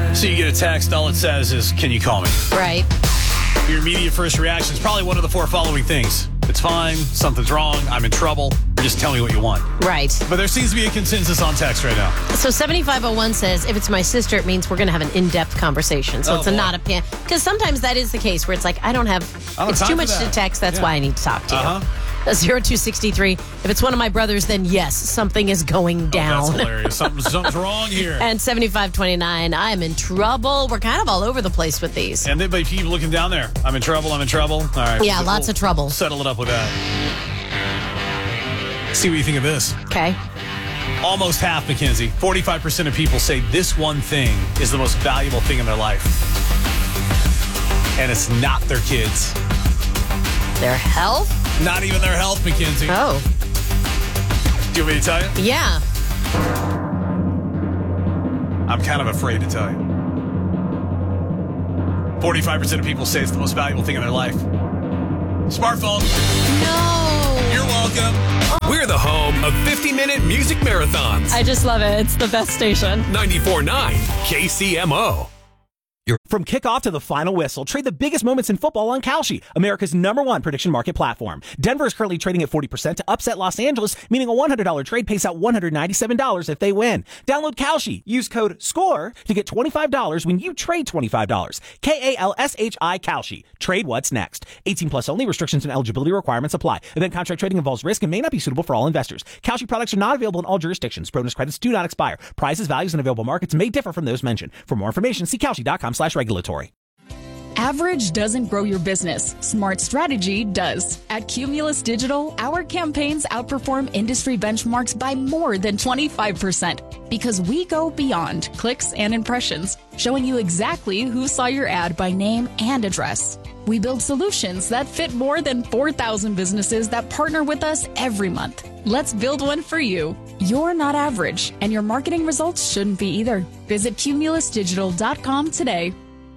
So you get a text, all it says is, can you call me? Right. Your immediate first reaction is probably one of the four following things. It's fine, something's wrong, I'm in trouble, or just tell me what you want. Right. But there seems to be a consensus on text right now. So 7501 says, if it's my sister, it means we're going to have an in-depth conversation. So it's not a pan. Because sometimes that is the case where it's like, it's too much to text. That's why I need to talk to you. 0263. If it's one of my brothers, then yes, something is going down. That's hilarious. Something's wrong here. And 7529, I am in trouble. We're kind of all over the place with these. And then, but keep looking down there. I'm in trouble. All right. Yeah, lots of trouble. Settle it up with that. See what you think of this. Okay. Almost half, Mackenzie. 45% of people say this one thing is the most valuable thing in their life. And it's not their kids. Their health? Not even their health, Mackenzie. Oh. Do you want me to tell you? Yeah. I'm kind of afraid to tell you. 45% of people say it's the most valuable thing in their life. Smartphone. No. You're welcome. We're the home of 50-minute music marathons. I just love it. It's the best station. 94.9 KCMO. From kickoff to the final whistle, trade the biggest moments in football on Kalshi, America's #1 prediction market platform. Denver is currently trading at 40% to upset Los Angeles, meaning a $100 trade pays out $197 if they win. Download Kalshi. Use code SCORE to get $25 when you trade $25. KALSHI Kalshi. Trade what's next. 18 plus only. Restrictions and eligibility requirements apply. Event contract trading involves risk and may not be suitable for all investors. Kalshi products are not available in all jurisdictions. Bonus credits do not expire. Prices, values, and available markets may differ from those mentioned. For more information, see Kalshi.com/regulatory. Average doesn't grow your business. Smart strategy does. At Cumulus Digital, our campaigns outperform industry benchmarks by more than 25% because we go beyond clicks and impressions, showing you exactly who saw your ad by name and address. We build solutions that fit more than 4,000 businesses that partner with us every month. Let's build one for you. You're not average, and your marketing results shouldn't be either. Visit cumulusdigital.com today.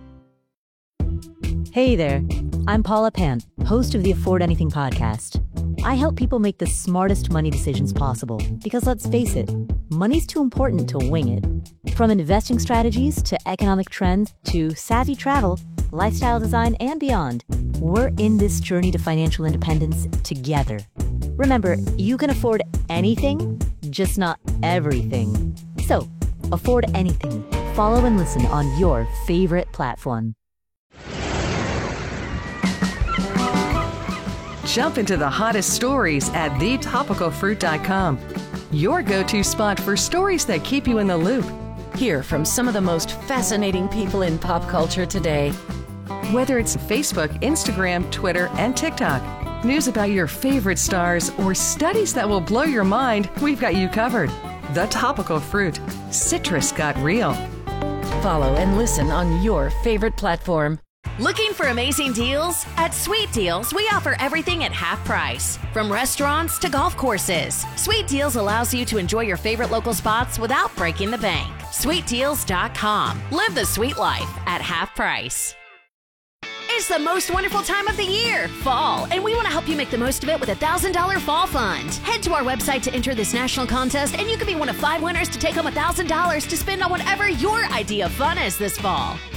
Hey there, I'm Paula Pant, host of the Afford Anything podcast. I help people make the smartest money decisions possible because let's face it, money's too important to wing it. From investing strategies to economic trends to savvy travel, lifestyle design, and beyond, we're in this journey to financial independence together. Remember, you can afford anything, just not everything. So, afford anything. Follow and listen on your favorite platform. Jump into the hottest stories at thetopicalfruit.com. Your go-to spot for stories that keep you in the loop. Hear from some of the most fascinating people in pop culture today. Whether it's Facebook, Instagram, Twitter, and TikTok, news about your favorite stars, or studies that will blow your mind, we've got you covered. The Topical Fruit. Citrus got real. Follow and listen on your favorite platform. Looking for amazing deals? At Sweet Deals, we offer everything at half price. From restaurants to golf courses, Sweet Deals allows you to enjoy your favorite local spots without breaking the bank. SweetDeals.com. Live the sweet life at half price. It's the most wonderful time of the year, fall, and we want to help you make the most of it with a $1,000 fall fund. Head to our website to enter this national contest, and you could be one of 5 winners to take home $1,000 to spend on whatever your idea of fun is this fall.